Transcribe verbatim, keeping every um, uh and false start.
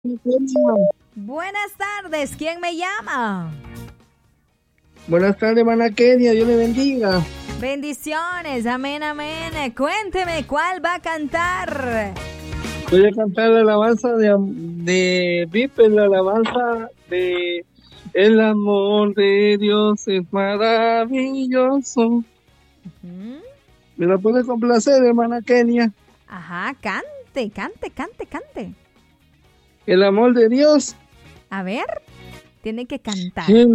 Buenas tardes, ¿quién me llama? Buenas tardes, hermana Kenia, Dios le bendiga. Bendiciones, amén, amén. Cuénteme, ¿cuál va a cantar? Voy a cantar la alabanza de, de Vipe, la alabanza de El amor de Dios es maravilloso. Uh-huh. ¿Me la puede complacer, hermana Kenia? Ajá, cante, cante, cante, cante. El amor de Dios. A ver, tiene que cantar. Sí.